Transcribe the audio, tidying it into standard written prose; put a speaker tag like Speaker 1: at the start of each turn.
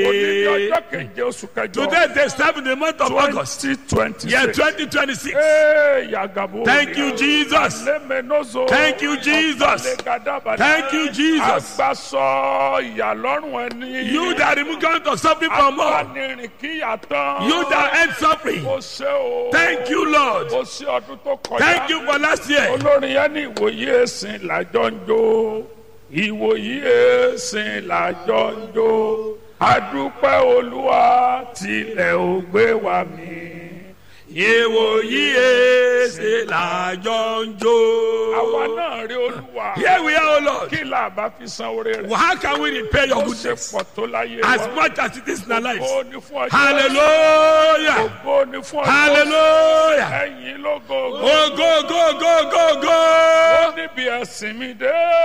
Speaker 1: Today is the 7th month of August.
Speaker 2: 2026.
Speaker 1: Year 2026. Thank you, Jesus. Thank you, Jesus. Thank you, Jesus. You that remove count of suffering from all. You that end suffering. Thank you, Lord. Thank you for last year.
Speaker 2: Olórin yẹn ní ìwòye ẹ̀sìn làjọ ń jó. Ìwòye ẹ̀sìn làjọ ń jó. Adúpẹ́ Olúwa tilẹ̀ ò gbé wa mì.
Speaker 1: Ìwòyí èsè làjọ ń jó.
Speaker 2: Àwa náà rí Olúwa.
Speaker 1: Here we are, O Lord.
Speaker 2: Kí la bá fi san oore rẹ̀?
Speaker 1: How can we repay your
Speaker 2: Ó ṣe
Speaker 1: goodness?
Speaker 2: pọ̀ tó láyé wa.
Speaker 1: As much as it is in our lives.
Speaker 2: Ògo ni fún ọjọ́.
Speaker 1: Hallelujah.
Speaker 2: Ògo ni fún ọjọ́.
Speaker 1: Hallelujah.
Speaker 2: Ẹ̀yin lógo.
Speaker 1: Oh, go, go, go, go, go.
Speaker 2: Ó níbi ẹ̀sìn mi dé.